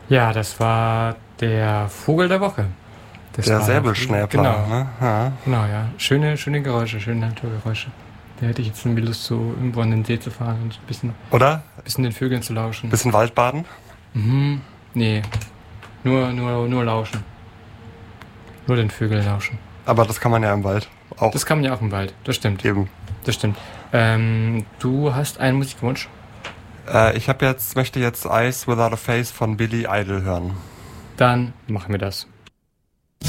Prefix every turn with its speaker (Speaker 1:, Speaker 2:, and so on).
Speaker 1: Ja, das war der Vogel der Woche. Das
Speaker 2: Der
Speaker 1: war
Speaker 2: Säbelschnäbler,
Speaker 1: genau,
Speaker 2: ne? Ja.
Speaker 1: genau, ja. Schöne Geräusche, schöne Naturgeräusche. Da hätte ich jetzt irgendwie Lust, so irgendwo an den See zu fahren und ein
Speaker 2: Oder?
Speaker 1: bisschen den Vögeln zu lauschen.
Speaker 2: Bisschen Waldbaden?
Speaker 1: Mhm. Nee, nur lauschen. Nur den Vögeln lauschen.
Speaker 2: Aber das kann man ja im Wald auch
Speaker 1: Das kann man ja auch im Wald, das stimmt.
Speaker 2: geben.
Speaker 1: Das stimmt. Du hast einen Musikwunsch?
Speaker 2: Möchte jetzt Eyes Without a Face von Billy Idol hören.
Speaker 1: Dann machen wir das.